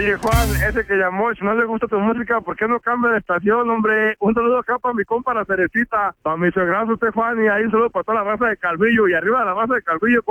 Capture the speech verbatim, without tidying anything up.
Oye, Juan, ese que llamó, si no le gusta tu música, ¿por qué no cambia de estación, hombre? Un saludo acá para mi compa, la Cerecita, para mi suegrazo, usted, Juan, y ahí un saludo para toda la raza de Calvillo, y arriba de la raza de Calvillo,